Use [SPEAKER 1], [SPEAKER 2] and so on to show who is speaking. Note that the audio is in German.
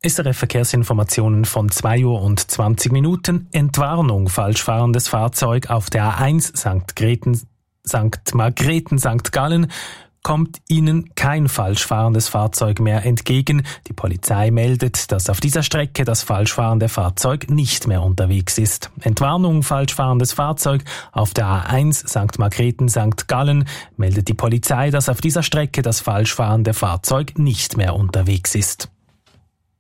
[SPEAKER 1] SRF Verkehrsinformationen von 2:20 Uhr. Entwarnung, falsch fahrendes Fahrzeug auf der A1 St. Margrethen, St. Gallen. Kommt Ihnen kein falsch fahrendes Fahrzeug mehr entgegen. Die Polizei meldet, dass auf dieser Strecke das falsch fahrende Fahrzeug nicht mehr unterwegs ist. Entwarnung, falsch fahrendes Fahrzeug auf der A1 St. Margrethen, St. Gallen meldet die Polizei, dass auf dieser Strecke das falsch fahrende Fahrzeug nicht mehr unterwegs ist.